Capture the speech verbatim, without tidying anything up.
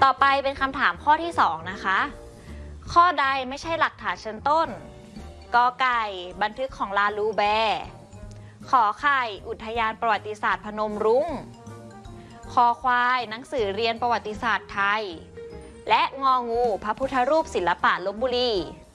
ต่อไปเป็นคำถามข้อที่สองนะคะ ข้อใดไม่ใช่หลักฐานเชิงต้น กอไก่บันทึกของลาลูแบร์ขอไข่อุทยานประวัติศาสตร์พนมรุ้งคอควายหนังสือเรียนประวัติศาสตร์ไทยและงองูพระพุทธรูปศิลปะลพบุรี